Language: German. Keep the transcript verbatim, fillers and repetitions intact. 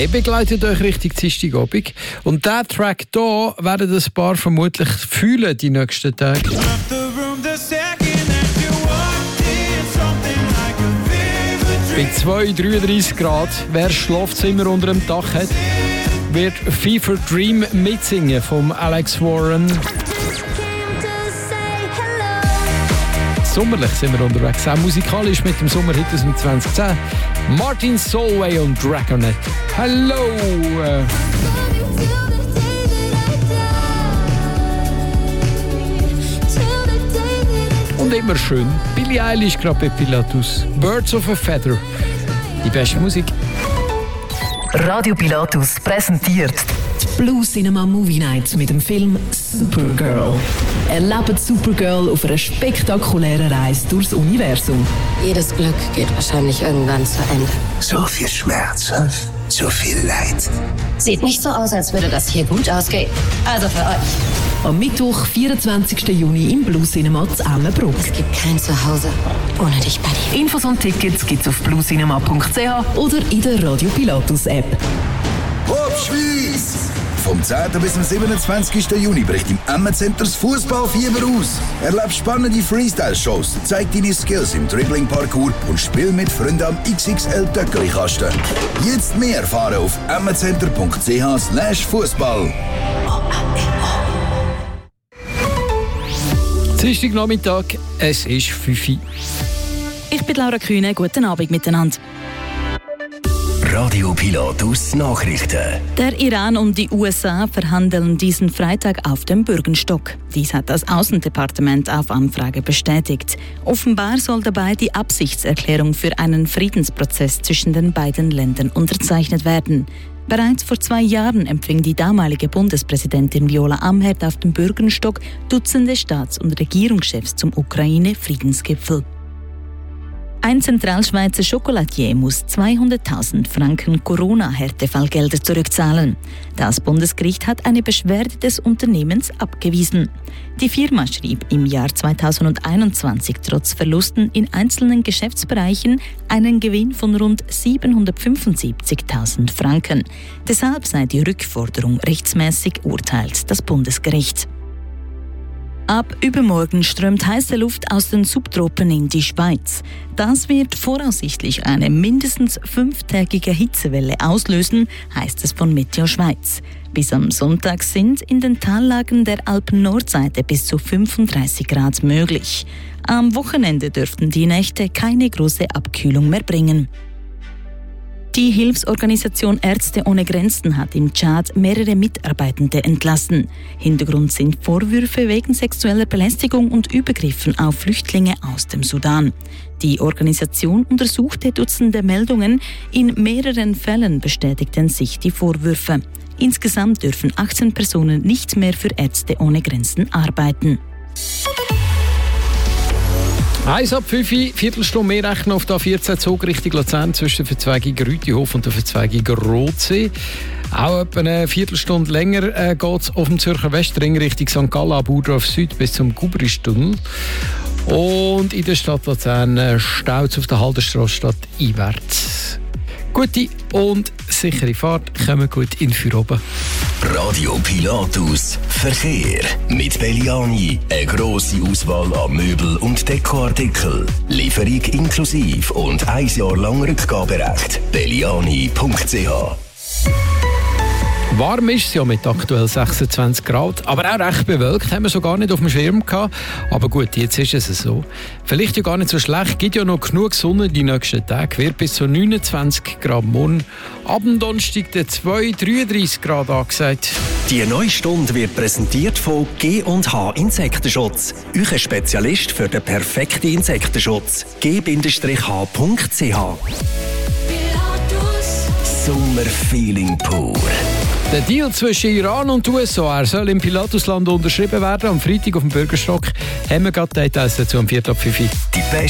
Wir begleiten euch richtig Dienstagabend. Und diesen Track hier werden ein paar vermutlich fühlen die nächsten Tage. Bei zwei Komma dreiunddreißig Grad, wer Schlafzimmer unter dem Dach hat, wird Fever Dream mitsingen vom Alex Warren. Sommerlich sind wir unterwegs, auch musikalisch mit dem Sommerhit aus dem zwanzig zehn. Martin Solveig und Dragonet. Hallo! Und immer schön, Billie Eilish gerade bei Pilatus. Birds of a Feather. Die beste Musik. Radio Pilatus präsentiert die Blue Cinema Movie Night mit dem Film Supergirl. Erlebt Supergirl auf einer spektakulären Reise durchs Universum. Jedes Glück geht wahrscheinlich irgendwann zu Ende. So viel Schmerz, so viel Leid. Sieht nicht so aus, als würde das hier gut ausgehen. Also für euch. Am Mittwoch, vierundzwanzigsten Juni im Blue Cinema zu Emmenbruck. Es gibt kein Zuhause ohne dich, Buddy. Infos und Tickets gibt's auf bluecinema punkt c h oder in der Radio Pilatus App. Hopp Schweiz! Vom zehnten bis zum siebenundzwanzigsten Juni bricht im Emmen-Center das Fußballfieber aus. Erlebe spannende Freestyle-Shows, zeig deine Skills im Dribbling-Parcours und spiel mit Freunden am X X L-Töckeli-Kasten. Jetzt mehr erfahren auf emmencenter punkt c h slash Fußball. Dienstagnachmittag, es ist fünf Uhr. Ich bin Laura Kühne, guten Abend miteinander. Radio Pilatus Nachrichten. Der Iran und die U S A verhandeln diesen Freitag auf dem Bürgenstock. Dies hat das Außendepartement auf Anfrage bestätigt. Offenbar soll dabei die Absichtserklärung für einen Friedensprozess zwischen den beiden Ländern unterzeichnet werden. Bereits vor zwei Jahren empfing die damalige Bundespräsidentin Viola Amherd auf dem Bürgenstock Dutzende Staats- und Regierungschefs zum Ukraine-Friedensgipfel. Ein Zentralschweizer Schokoladier muss zweihunderttausend Franken Corona-Härtefallgelder zurückzahlen. Das Bundesgericht hat eine Beschwerde des Unternehmens abgewiesen. Die Firma schrieb im Jahr zweitausendeinundzwanzig trotz Verlusten in einzelnen Geschäftsbereichen einen Gewinn von rund siebenhundertfünfundsiebzigtausend Franken. Deshalb sei die Rückforderung rechtsmäßig, urteilt das Bundesgericht. Ab übermorgen strömt heiße Luft aus den Subtropen in die Schweiz. Das wird voraussichtlich eine mindestens fünftägige Hitzewelle auslösen, heißt es von Meteo Schweiz. Bis am Sonntag sind in den Tallagen der Alpen-Nordseite bis zu fünfunddreißig Grad möglich. Am Wochenende dürften die Nächte keine große Abkühlung mehr bringen. Die Hilfsorganisation Ärzte ohne Grenzen hat im Tschad mehrere Mitarbeitende entlassen. Hintergrund sind Vorwürfe wegen sexueller Belästigung und Übergriffen auf Flüchtlinge aus dem Sudan. Die Organisation untersuchte Dutzende Meldungen. In mehreren Fällen bestätigten sich die Vorwürfe. Insgesamt dürfen achtzehn Personen nicht mehr für Ärzte ohne Grenzen arbeiten. eins ab fünf, Viertelstunde mehr rechnen auf der A vierzehn Zug Richtung Luzern zwischen der Verzweigung Rütihof und der Verzweigung Rotsee. Auch etwa eine Viertelstunde länger äh, geht es auf dem Zürcher Westring Richtung Sankt Gallen, Burdorf Süd bis zum Gubristunnel. Und in der Stadt Luzern äh, staut es auf der Haldenstrasse Stadt einwärts. Gute und sichere Fahrt, kommen gut in für oben. Radio Pilatus Verkehr. Mit Belliani eine grosse Auswahl an Möbel- und Dekoartikeln. Lieferung inklusive und ein Jahr lang Rückgaberecht. belliani punkt c h. Warm ist es ja mit aktuell sechsundzwanzig Grad, aber auch recht bewölkt, haben wir so gar nicht auf dem Schirm gehabt. Aber gut, jetzt ist es so. Vielleicht ja gar nicht so schlecht, gibt ja noch genug Sonne die nächsten Tage, wird bis zu neunundzwanzig Grad morgen. Ab dem Donnerstag der zwei Komma dreiunddreißig Grad angesagt. Die neue Stunde wird präsentiert von G und H Insektenschutz. Euer Spezialist für den perfekten Insektenschutz. g H punkt c h. Sommerfeeling pur. Der Deal zwischen Iran und U S A, er soll im Pilatusland unterschrieben werden. Am Freitag auf dem Bürgerstock haben wir gerade Details dazu am vier ab fünf. Die beste